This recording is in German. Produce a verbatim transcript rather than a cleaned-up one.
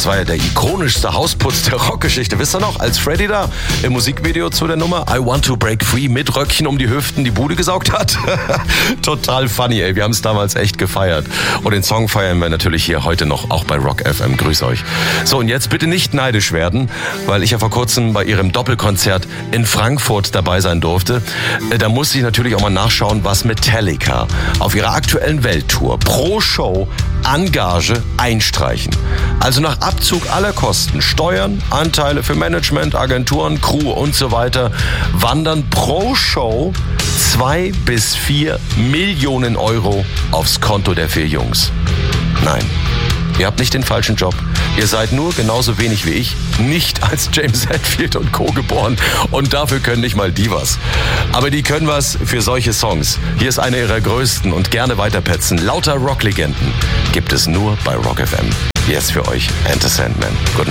Das war ja der ikonischste Hausputz der Rockgeschichte. Wisst ihr noch, als Freddy da im Musikvideo zu der Nummer I Want to Break Free mit Röckchen um die Hüften die Bude gesaugt hat? Total funny, ey. Wir haben es damals echt gefeiert. Und den Song feiern wir natürlich hier heute noch, auch bei Rock F M. Grüß euch. So, und jetzt bitte nicht neidisch werden, weil ich ja vor kurzem bei ihrem Doppelkonzert in Frankfurt dabei sein durfte. Da musste ich natürlich auch mal nachschauen, was Metallica auf ihrer aktuellen Welttour pro Show an Gage einstreichen. Also nach Abzug aller Kosten, Steuern, Anteile für Management, Agenturen, Crew und so weiter, wandern pro Show zwei bis vier Millionen Euro aufs Konto der vier Jungs. Nein, ihr habt nicht den falschen Job. Ihr seid nur genauso wenig wie ich, nicht als James Hetfield und Co. geboren. Und dafür können nicht mal die was. Aber die können was für solche Songs. Hier ist eine ihrer größten und gerne weiterpetzen. Lauter Rocklegenden gibt es nur bei Rock F M. Jetzt für euch Enter Sandman. Guten